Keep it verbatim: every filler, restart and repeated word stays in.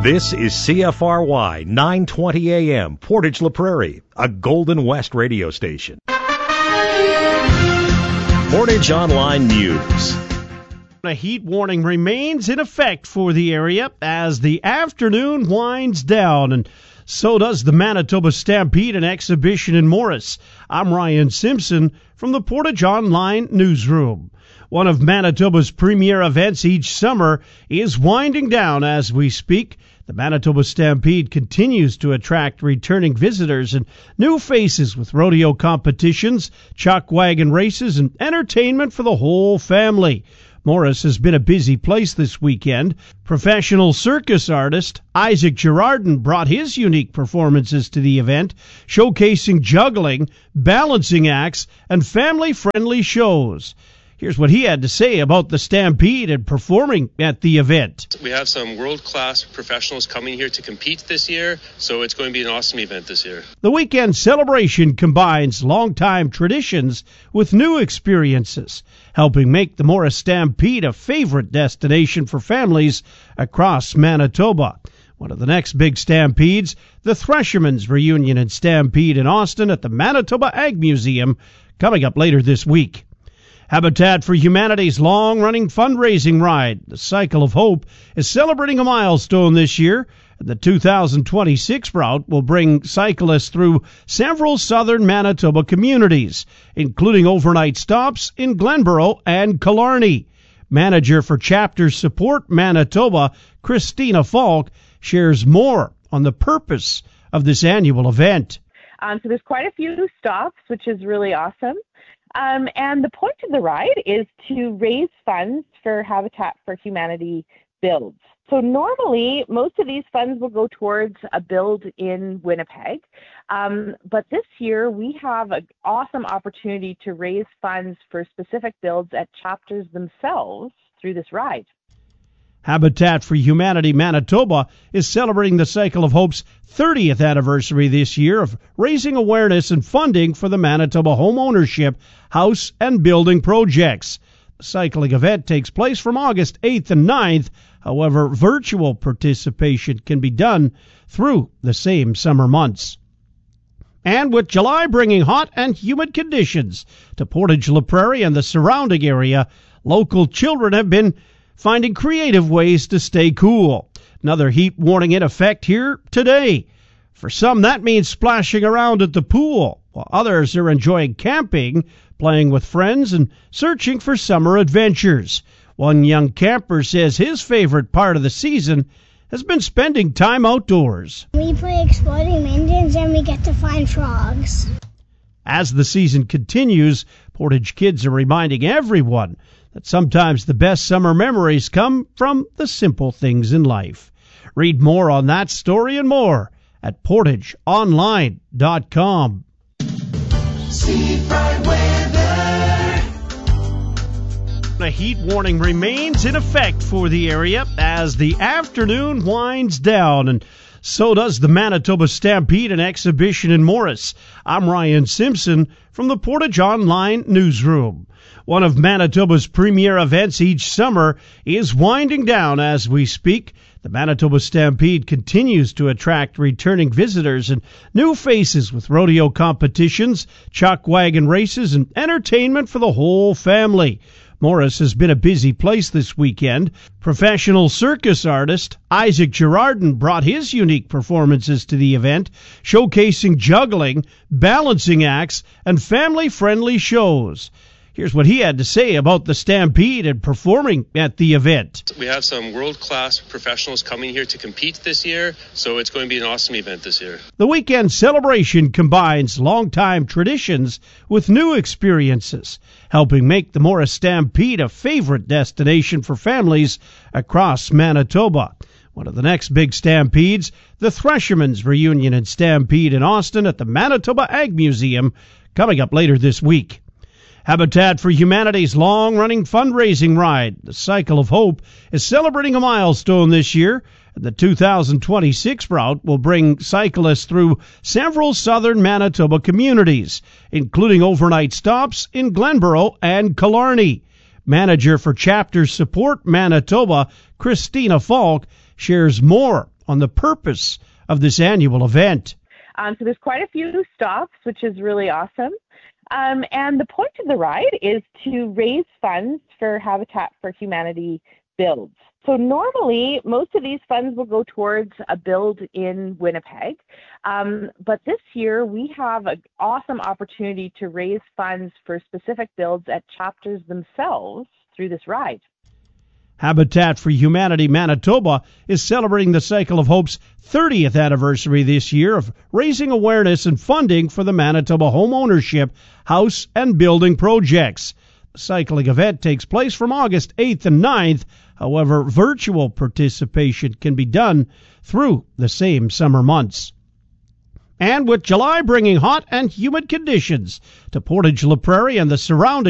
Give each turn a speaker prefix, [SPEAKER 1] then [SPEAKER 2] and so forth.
[SPEAKER 1] This is C F R Y nine twenty A M, Portage La Prairie, a Golden West radio station. Portage Online News.
[SPEAKER 2] A heat warning remains in effect for the area as the afternoon winds down, and so does the Manitoba Stampede and Exhibition in Morris. I'm Ryan Simpson from the Portage Online Newsroom. One of Manitoba's premier events each summer is winding down as we speak. The Manitoba Stampede continues to attract returning visitors and new faces with rodeo competitions, chuck wagon races, and entertainment for the whole family. Morris has been a busy place this weekend. Professional circus artist Isaac Girardin brought his unique performances to the event, showcasing juggling, balancing acts, and family-friendly shows. Here's what he had to say about the Stampede and performing at the event.
[SPEAKER 3] We have some world-class professionals coming here to compete this year, so it's going to be an awesome event this year.
[SPEAKER 2] The weekend celebration combines longtime traditions with new experiences, helping make the Morris Stampede a favorite destination for families across Manitoba. One of the next big stampedes, the Threshermen's Reunion and Stampede in Austin at the Manitoba Ag Museum, coming up later this week. Habitat for Humanity's long-running fundraising ride, the Cycle of Hope, is celebrating a milestone this year. The two thousand twenty-six route will bring cyclists through several southern Manitoba communities, including overnight stops in Glenborough and Killarney. Manager for Chapter Support Manitoba, Christina Falk, shares more on the purpose of this annual event.
[SPEAKER 4] Um, so there's quite a few stops, which is really awesome. Um, and the point of the ride is to raise funds for Habitat for Humanity builds. So normally, most of these funds will go towards a build in Winnipeg. Um, but this year, we have an awesome opportunity to raise funds for specific builds at chapters themselves through this ride.
[SPEAKER 2] Habitat for Humanity Manitoba is celebrating the Cycle of Hope's thirtieth anniversary this year of raising awareness and funding for the Manitoba home ownership, house, and building projects. The cycling event takes place from August eighth and ninth. However, virtual participation can be done through the same summer months. And with July bringing hot and humid conditions to Portage La Prairie and the surrounding area, local children have been finding creative ways to stay cool. Another heat warning in effect here today. For some, that means splashing around at the pool, while others are enjoying camping, playing with friends, and searching for summer adventures. One young camper says his favorite part of the season has been spending time outdoors.
[SPEAKER 5] We play exploding minions and we get to find frogs.
[SPEAKER 2] As the season continues, Portage kids are reminding everyone that sometimes the best summer memories come from the simple things in life. Read more on that story and more at portage online dot com.
[SPEAKER 6] Seafront weather.
[SPEAKER 2] A heat warning remains in effect for the area as the afternoon winds down, and so does the Manitoba Stampede and Exhibition in Morris. I'm Ryan Simpson from the Portage Online Newsroom. One of Manitoba's premier events each summer is winding down as we speak. The Manitoba Stampede continues to attract returning visitors and new faces with rodeo competitions, chuck wagon races, and entertainment for the whole family. Morris has been a busy place this weekend. Professional circus artist Isaac Girardin brought his unique performances to the event, showcasing juggling, balancing acts, and family-friendly shows. Here's what he had to say about the Stampede and performing at the event.
[SPEAKER 3] We have some world-class professionals coming here to compete this year, so it's going to be an awesome event this year.
[SPEAKER 2] The weekend celebration combines longtime traditions with new experiences, helping make the Morris Stampede a favorite destination for families across Manitoba. One of the next big stampedes, the Threshermen's Reunion and Stampede in Austin at the Manitoba Ag Museum, coming up later this week. Habitat for Humanity's long-running fundraising ride, the Cycle of Hope, is celebrating a milestone this year. The two thousand twenty-six route will bring cyclists through several southern Manitoba communities, including overnight stops in Glenborough and Killarney. Manager for Chapter Support Manitoba, Christina Falk, shares more on the purpose of this annual event.
[SPEAKER 4] Um, so there's quite a few stops, which is really awesome. Um, and the point of the ride is to raise funds for Habitat for Humanity builds. So normally, most of these funds will go towards a build in Winnipeg. Um, but this year, we have an awesome opportunity to raise funds for specific builds at chapters themselves through this ride.
[SPEAKER 2] Habitat for Humanity Manitoba is celebrating the Cycle of Hope's thirtieth anniversary this year of raising awareness and funding for the Manitoba home ownership, house, and building projects. The cycling event takes place from August eighth and ninth. However, virtual participation can be done through the same summer months. And with July bringing hot and humid conditions to Portage La Prairie and the surrounding